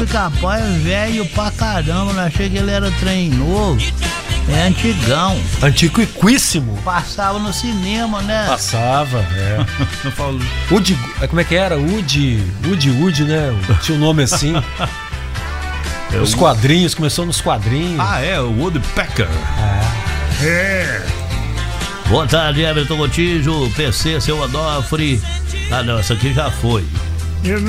Pica-Pau é velho pra caramba, não achei que ele era trem novo. É antigão. Antiquíssimo. Passava no cinema, né? Passava, é. Eu falo. Woody, como é que era? Woody, né? Tinha um nome assim. Os quadrinhos, começou nos quadrinhos. Ah, é, o Woodpecker. É. Boa tarde, Everton Gotijo, PC, seu Adofre. Ah, não, essa aqui já foi.